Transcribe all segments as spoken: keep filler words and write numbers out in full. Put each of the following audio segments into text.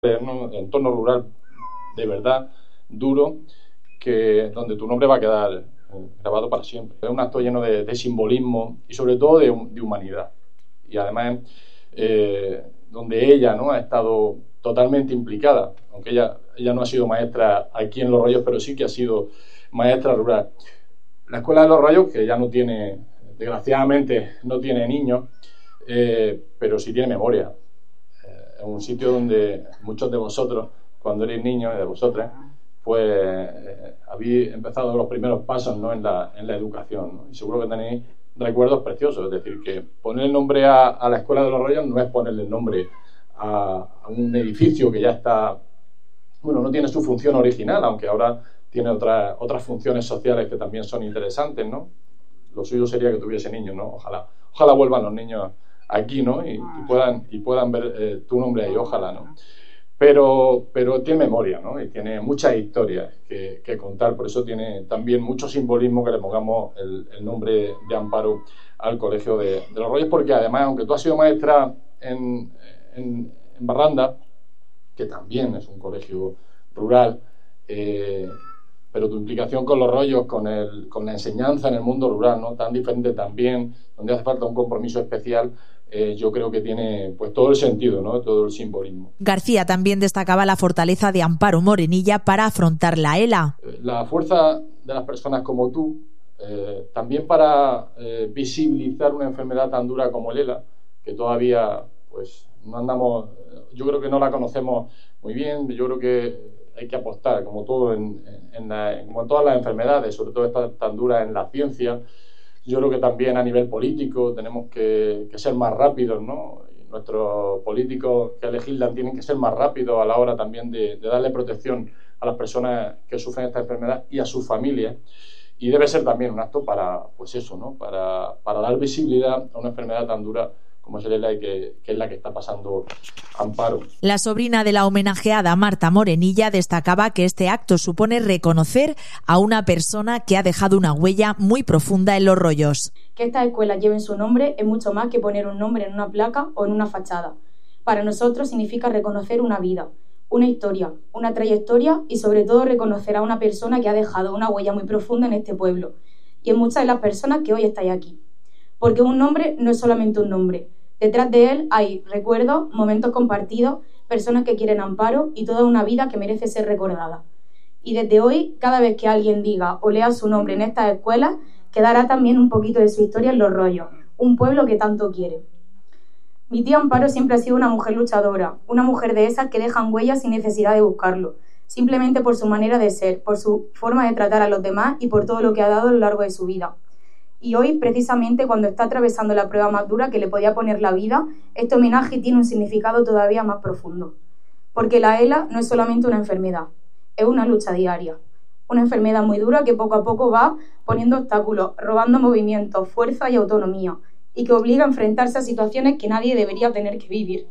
en un entorno rural de verdad duro, que donde tu nombre va a quedar grabado para siempre. Es un acto lleno de, de simbolismo y sobre todo de, de humanidad. Y además, eh, donde ella, ¿no?, ha estado totalmente implicada, aunque ella, ella no ha sido maestra aquí en Los Rollos, pero sí que ha sido maestra rural. La Escuela de Los Rollos, que ya no tiene, desgraciadamente, no tiene niños, eh, pero sí tiene memoria. Es un sitio donde muchos de vosotros, cuando erais niños, de vosotras, pues eh, habéis empezado los primeros pasos, ¿no?, en la, en la educación, ¿no? Y seguro que tenéis recuerdos preciosos. Es decir, que poner el nombre a, a la Escuela de Los Rollos no es ponerle el nombre a, a un edificio que ya está, bueno, no tiene su función original, aunque ahora tiene otras otras funciones sociales que también son interesantes, ¿no? Lo suyo sería que tuviese niños, ¿no? Ojalá, ojalá vuelvan los niños aquí, ¿no? Y, y puedan y puedan ver eh, tu nombre ahí, ojalá, ¿no? Pero, pero tiene memoria, ¿no? Y tiene muchas historias que, que contar. Por eso tiene también mucho simbolismo que le pongamos el, el nombre de Amparo al Colegio de, de Los Rollos, porque además, aunque tú has sido maestra en, en, en Barranda, que también es un colegio rural, eh, pero tu implicación con Los Rollos, con, el, con la enseñanza en el mundo rural, ¿no?, tan diferente también, donde hace falta un compromiso especial, eh, yo creo que tiene pues todo el sentido, ¿no?, todo el simbolismo. García también destacaba la fortaleza de Amparo Morenilla para afrontar la ELA. La fuerza de las personas como tú, eh, también para eh, visibilizar una enfermedad tan dura como el ELA, que todavía pues no andamos, yo creo que no la conocemos muy bien. Yo creo que hay que apostar, como todo en, en, la, en, como en todas las enfermedades, sobre todo esta tan dura en la ciencia. Yo creo que también a nivel político tenemos que, que ser más rápidos, ¿no? Y nuestros políticos que legislan tienen que ser más rápidos a la hora también de, de darle protección a las personas que sufren esta enfermedad y a sus familias. Y debe ser también un acto para, pues eso, ¿no?, para, para dar visibilidad a una enfermedad tan dura como es el ELA, y que, que es la que está pasando Amparo. La sobrina de la homenajeada, Marta Morenilla, destacaba que este acto supone reconocer a una persona que ha dejado una huella muy profunda en Los Rollos. Que estas escuelas lleven su nombre es mucho más que poner un nombre en una placa o en una fachada. Para nosotros significa reconocer una vida, una historia, una trayectoria y sobre todo reconocer a una persona que ha dejado una huella muy profunda en este pueblo y en muchas de las personas que hoy estáis aquí. Porque un nombre no es solamente un nombre. Detrás de él hay recuerdos, momentos compartidos, personas que quieren amparo y toda una vida que merece ser recordada. Y desde hoy, cada vez que alguien diga o lea su nombre en estas escuelas, quedará también un poquito de su historia en Los Rollos, un pueblo que tanto quiere. Mi tía Amparo siempre ha sido una mujer luchadora, una mujer de esas que dejan huellas sin necesidad de buscarlo, simplemente por su manera de ser, por su forma de tratar a los demás y por todo lo que ha dado a lo largo de su vida. Y hoy, precisamente, cuando está atravesando la prueba más dura que le podía poner la vida, este homenaje tiene un significado todavía más profundo. Porque la ELA no es solamente una enfermedad, es una lucha diaria. Una enfermedad muy dura que poco a poco va poniendo obstáculos, robando movimientos, fuerza y autonomía, y que obliga a enfrentarse a situaciones que nadie debería tener que vivir.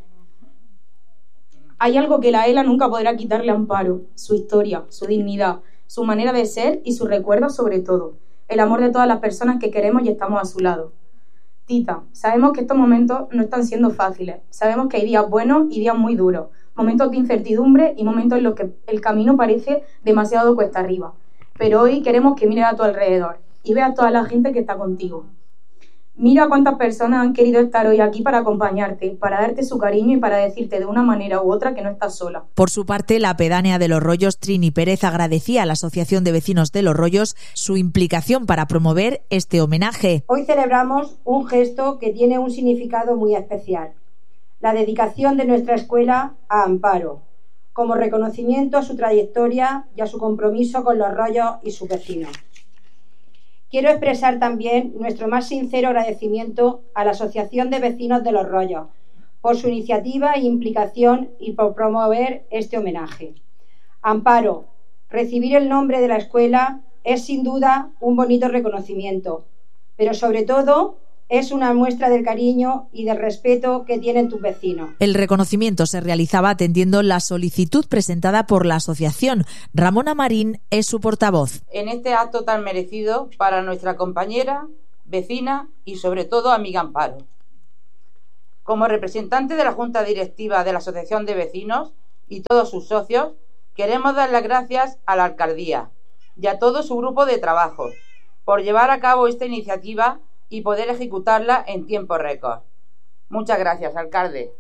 Hay algo que la ELA nunca podrá quitarle a Amparo: su historia, su dignidad, su manera de ser y sus recuerdos sobre todo. El amor de todas las personas que queremos y estamos a su lado. Tita, sabemos que estos momentos no están siendo fáciles. Sabemos que hay días buenos y días muy duros. Momentos de incertidumbre y momentos en los que el camino parece demasiado cuesta arriba. Pero hoy queremos que mires a tu alrededor y veas a toda la gente que está contigo. Mira cuántas personas han querido estar hoy aquí para acompañarte, para darte su cariño y para decirte de una manera u otra que no estás sola. Por su parte, la pedánea de Los Rollos, Trini Pérez, agradecía a la Asociación de Vecinos de Los Rollos su implicación para promover este homenaje. Hoy celebramos un gesto que tiene un significado muy especial: la dedicación de nuestra escuela a Amparo, como reconocimiento a su trayectoria y a su compromiso con Los Rollos y sus vecinos. Quiero expresar también nuestro más sincero agradecimiento a la Asociación de Vecinos de Los Rollos por su iniciativa e implicación y por promover este homenaje. Amparo, recibir el nombre de la escuela es sin duda un bonito reconocimiento, pero sobre todo es una muestra del cariño y del respeto que tienen tus vecinos. El reconocimiento se realizaba atendiendo la solicitud presentada por la asociación. Ramona Marín es su portavoz. En este acto tan merecido para nuestra compañera, vecina y sobre todo amiga Amparo. Como representante de la Junta Directiva de la Asociación de Vecinos y todos sus socios, queremos dar las gracias a la Alcaldía y a todo su grupo de trabajo por llevar a cabo esta iniciativa y poder ejecutarla en tiempo récord. Muchas gracias, alcalde.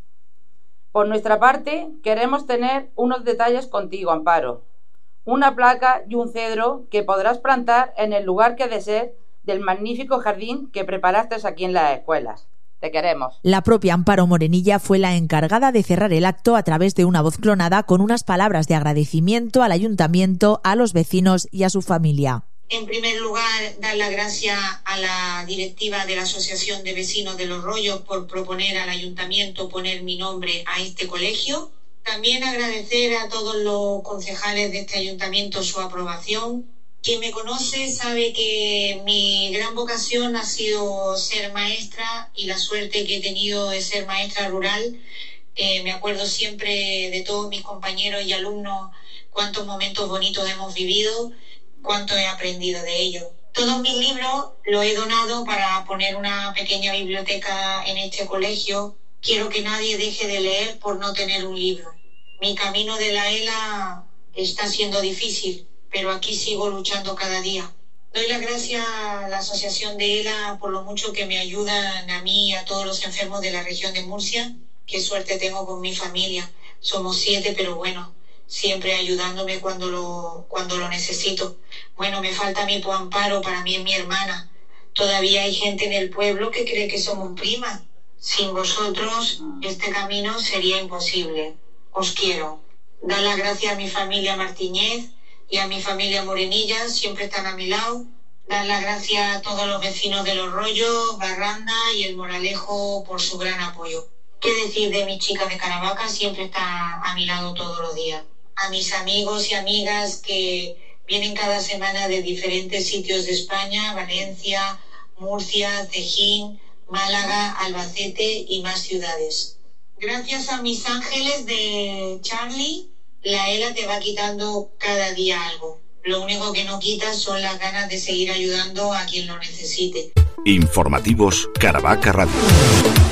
Por nuestra parte, queremos tener unos detalles contigo, Amparo. Una placa y un cedro que podrás plantar en el lugar que ha de ser del magnífico jardín que preparaste aquí en las escuelas. Te queremos. La propia Amparo Morenilla fue la encargada de cerrar el acto a través de una voz clonada con unas palabras de agradecimiento al ayuntamiento, a los vecinos y a su familia. En primer lugar, dar las gracias a la directiva de la Asociación de Vecinos de Los Rollos por proponer al ayuntamiento poner mi nombre a este colegio. También agradecer a todos los concejales de este ayuntamiento su aprobación. Quien me conoce sabe que mi gran vocación ha sido ser maestra y la suerte que he tenido de ser maestra rural. Eh, me acuerdo siempre de todos mis compañeros y alumnos, cuántos momentos bonitos hemos vivido, cuánto he aprendido de ellos. Todos mis libros los he donado para poner una pequeña biblioteca en este colegio. Quiero que nadie deje de leer por no tener un libro. Mi camino de la ELA está siendo difícil, pero aquí sigo luchando cada día. Doy las gracias a la asociación de ELA por lo mucho que me ayudan a mí y a todos los enfermos de la región de Murcia. Qué suerte tengo con mi familia. Somos siete, pero bueno, siempre ayudándome cuando lo, cuando lo necesito. Bueno, me falta mi Amparo, para mí es mi hermana. Todavía hay gente en el pueblo que cree que somos primas. Sin vosotros, este camino sería imposible. Os quiero. Dar las gracias a mi familia Martínez y a mi familia Morenilla, siempre están a mi lado. Dar las gracias a todos los vecinos de Los Rollos, Barranda y El Moralejo por su gran apoyo. ¿Qué decir de mi chica de Caravaca? Siempre está a mi lado todos los días. A mis amigos y amigas que vienen cada semana de diferentes sitios de España, Valencia, Murcia, Cejín, Málaga, Albacete y más ciudades. Gracias a mis ángeles de Charlie, la ELA te va quitando cada día algo. Lo único que no quita son las ganas de seguir ayudando a quien lo necesite. Informativos Caravaca Radio.